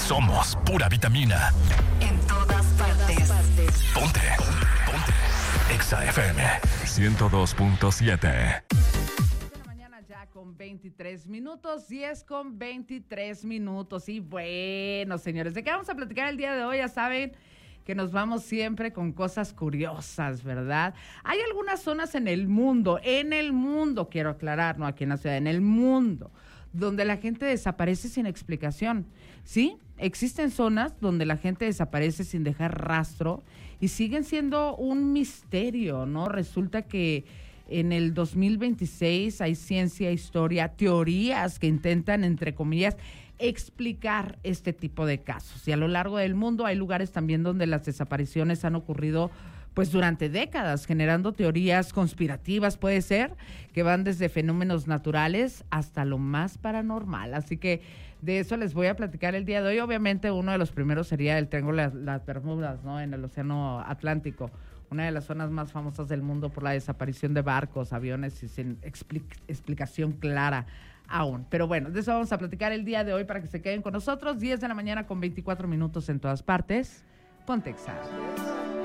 Somos pura vitamina. En todas partes. Ponte. Exa FM 102.7. Ya con 23 minutos, 10 con 23 minutos. Y bueno, señores, ¿de qué vamos a platicar el día de hoy? Ya saben que nos vamos siempre con cosas curiosas, ¿verdad? Hay algunas zonas en el mundo, quiero aclarar, no aquí en la ciudad, en el mundo, donde la gente desaparece sin explicación, ¿sí? Existen zonas donde la gente desaparece sin dejar rastro y siguen siendo un misterio, ¿no? Resulta que en el 2026 hay ciencia, historia, teorías que intentan, entre comillas, explicar este tipo de casos. Y a lo largo del mundo hay lugares también donde las desapariciones han ocurrido pues durante décadas, generando teorías conspirativas, puede ser, que van desde fenómenos naturales hasta lo más paranormal. Así que de eso les voy a platicar el día de hoy. Obviamente uno de los primeros sería el Triángulo de las Bermudas, ¿no? En el Océano Atlántico, una de las zonas más famosas del mundo por la desaparición de barcos, aviones y sin explicación clara aún. Pero bueno, de eso vamos a platicar el día de hoy para que se queden con nosotros. 10 de la mañana con 24 minutos en todas partes. Ponte Exa.